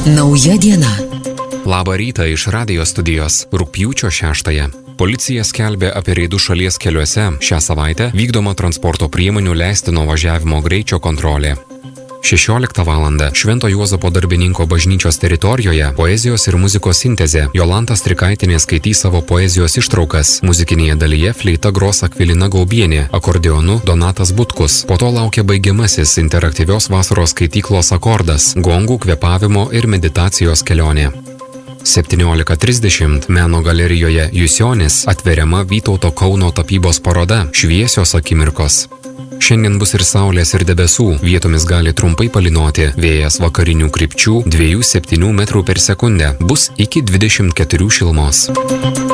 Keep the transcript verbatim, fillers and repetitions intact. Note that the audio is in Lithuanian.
Nauja diena. Labą rytą iš radijo studijos. Rugpjūčio šeštąją. Policija skelbė apie reidus šalies keliuose. Šią savaitę vykdoma transporto priemonių leistino važiavimo greičio kontrolė. šešioliktą valandą Švento Juozapo darbininko bažnyčios teritorijoje poezijos ir muzikos sintezė. Jolanta Strikaitinė skaitys savo poezijos ištraukas. Muzikinėje dalyje fleita gros Akvilina Gaubienė, akordeonu Donatas Butkus. Po to laukia baigiamasis interaktyvios vasaros skaityklos akordas, gongų, kvėpavimo ir meditacijos kelionė. septyniolika trisdešimt Meno galerijoje Jusionis atveriama Vytauto Kauno tapybos paroda Šviesios akimirkos. Šiandien bus ir saulės ir debesų, vietomis gali trumpai palynoti, vėjas vakarinių krypčių dviejų septynių metrų per sekundę, bus iki dvidešimt keturių šilumos.